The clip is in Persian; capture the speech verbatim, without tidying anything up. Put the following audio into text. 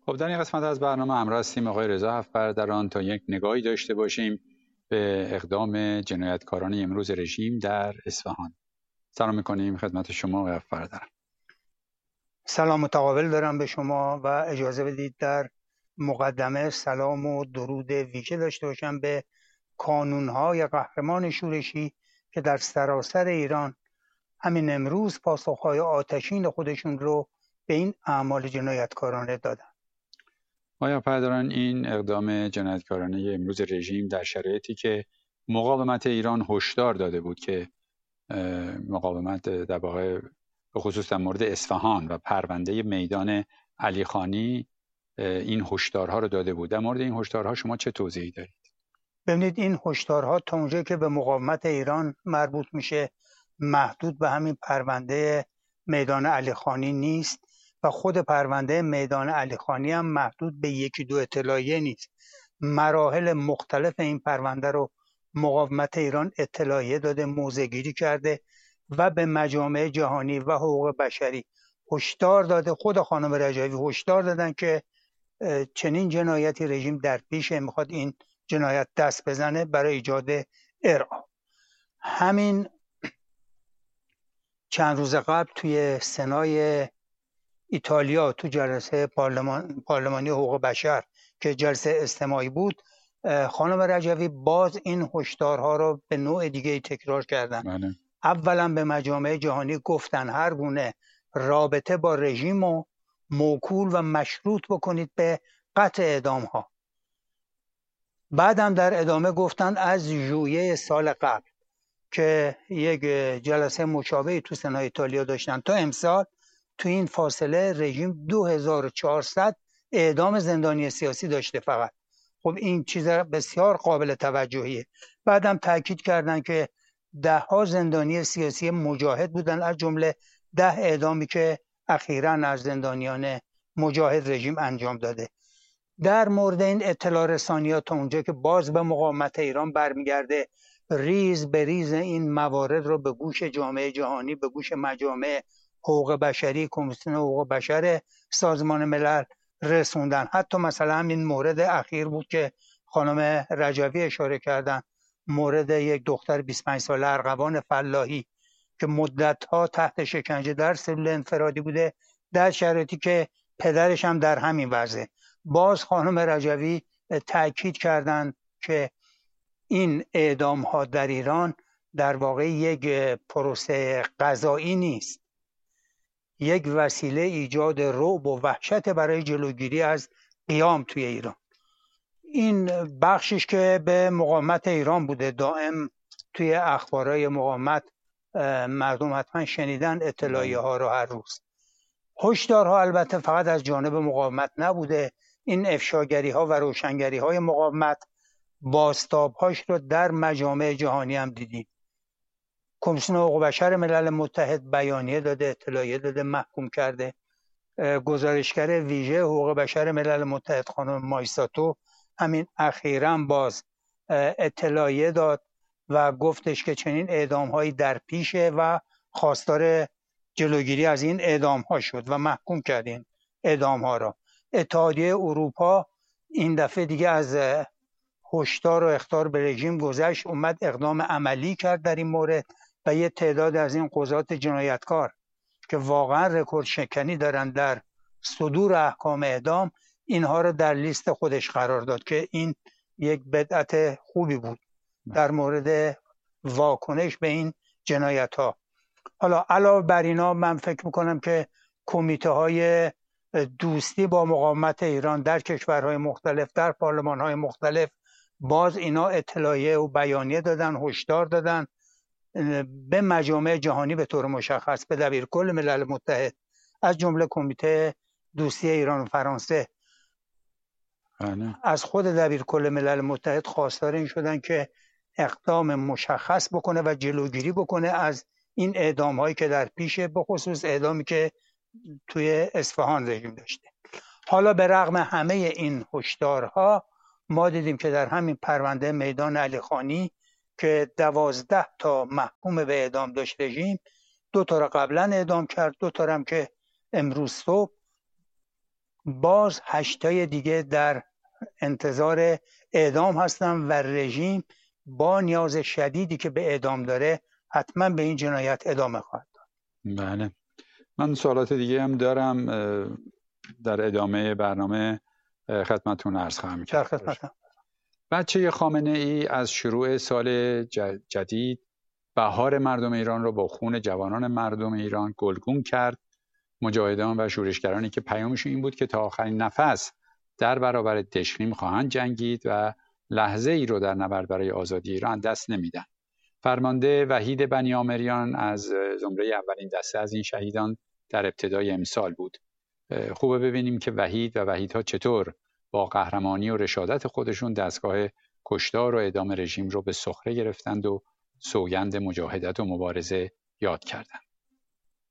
خب در این قسمت از برنامه همراه هستیم آقای رضا هفت برادران تا یک نگاهی داشته باشیم به اقدام جنایتکاران امروز رژیم در اصفهان. سلام میکنیم خدمت شما آقای هفت برادران. سلام متقابل دارم به شما و اجازه بدید در مقدمه سلام و درود ویژه داشته باشم به کانونهای قهرمان شورشی که در سراسر ایران همین امروز پاسخهای آتشین خودشون رو به این اعمال جنایتکارانه دادن. آیا برادران این اقدام جنایتکارانه امروز رژیم در شرایطی که مقاومت ایران هشدار داده بود که مقاومت در واقع به خصوص در مورد اصفهان و پرونده میدان علیخانی این هشدارها رو داده بود، در مورد این هشدارها شما چه توضیحی دارید؟ ببینید این هشدارها تا اونجایی که به مقاومت ایران مربوط میشه محدود به همین پرونده میدان علیخانی نیست و خود پرونده میدان علیخانی هم محدود به یکی دو اطلاعیه نیست. مراحل مختلف این پرونده رو مقاومت ایران اطلاعیه داده، موضع‌گیری کرده و به مجامع جهانی و حقوق بشری هشدار داده. خود خانم رجوی هشدار دادن که چنین جنایتی رژیم در پیشه، میخواد این جنایت دست بزنه برای ایجاد ارعاب. همین چند روز قبل توی سنای ایتالیا تو جلسه پارلمان پارلمانی حقوق بشر که جلسه استماعی بود، خانم رجوی باز این هشدارها رو به نوع دیگه تکرار کردن. بله. اولا به مجامع جهانی گفتن هر گونه رابطه با رژیم رو موکول و مشروط بکنید به قطع اعدام ها. بعدم در ادامه گفتن از ژوئیه سال قبل که یک جلسه مشابهی تو سنای ایتالیا داشتن تا امسال تو این فاصله رژیم دو هزار و چهارصد اعدام زندانی سیاسی داشته فقط. خب این چیز بسیار قابل توجهیه. بعدم تاکید کردن که ده ها زندانی سیاسی مجاهد بودن، از جمله ده اعدامی که اخیراً از زندانیان مجاهد رژیم انجام داده. در مورد این اطلاع رسانی‌ها تا اونجا که باز به مقاومت ایران برمیگرده، ریز به ریز این موارد رو به گوش جامعه جهانی، به گوش مجامع حقوق بشری، کمیسیون حقوق بشر سازمان ملل رسوندن. حتی مثلا همین مورد اخیر بود که خانم رجوی اشاره کردن، مورد یک دختر بیست و پنج ساله ارغوان فلاحی که مدت‌ها تحت شکنجه در سلول انفرادی بوده، در شرایطی که پدرش هم در همین وضعه. باز خانم رجوی تأکید کردند که این اعدام ها در ایران در واقع یک پروسه قضایی نیست، یک وسیله ایجاد رعب و وحشت برای جلوگیری از قیام توی ایران. این بخشش که به مقاومت ایران بوده، دائم توی اخبارهای مقاومت مردم حتما شنیدن اطلاعیه ها رو هر روز. هشدارها البته فقط از جانب مقاومت نبوده، این افشاگری ها و روشنگری های مقاومت بازتاب هاش رو در مجامع جهانی هم دیدیم. کمیسیون حقوق بشر ملل متحد بیانیه داده، اطلاعیه داده، محکوم کرده. گزارشگر ویژه حقوق بشر ملل متحد خانم مایساتو همین اخیراً باز اطلاعیه داد و گفتش که چنین اعدام هایی در پیشه و خواستار جلوگیری از این اعدام ها شد و محکوم کرد این اعدام ها را. اتحادیه اروپا این دفعه دیگه از هشدار و اخطار به رژیم گذشت، اومد اقدام عملی کرد در این مورد و یه تعداد از این قضات جنایتکار که واقعا رکورد شکنی دارن در صدور احکام اعدام، اینها رو در لیست خودش قرار داد که این یک بدعت خوبی بود در مورد واکنش به این جنایت ها. حالا علاوه بر اینا من فکر میکنم که کمیته های دوستی با مقاومت ایران در کشورهای مختلف، در پارلمانهای مختلف، باز اینا اطلاعیه و بیانیه دادن، هشدار دادن به مجامع جهانی، به طور مشخص به دبیرکل ملل متحد، از جمله کمیته دوستی ایران و فرانسه. آنه. از خود دبیرکل ملل متحد خواستار این شدن که اقدام مشخص بکنه و جلوگیری بکنه از این اعدام هایی که در پیشه، به خصوص اعدامی که توی اصفهان رژیم داشته. حالا به رغم همه این هشدارها ما دیدیم که در همین پرونده میدان علیخانی که دوازده تا محکوم به اعدام داشت رژیم، دو تا را قبلا اعدام کرد، دو تا هم که امروز صبح باز هشتای دیگه در انتظار اعدام هستن و رژیم با نیاز شدیدی که به اعدام داره حتما به این جنایت ادامه خواهد داد. بله، من سوالات دیگه هم دارم، در ادامه برنامه خدمتتون عرض خواهم کرد. در خدمتم. بچه خامنه ای از شروع سال جدید بهار مردم ایران رو با خون جوانان مردم ایران گلگون کرد. مجاهدان و شورشگرانی که پیامشون این بود که تا آخرین نفس در برابر دشخیم خواهند جنگید و لحظه ای رو در نبرد برای آزادی ایران دست نمیدن. فرمانده وحید بنیامریان از زمره اولین دسته از این شهیدان در ابتدای امسال بود. خوبه ببینیم که وحید و وحیدها چطور با قهرمانی و رشادت خودشون دستگاه کشتار و اعدام رژیم رو به سخره گرفتند و سوگند مجاهدت و مبارزه یاد کردند.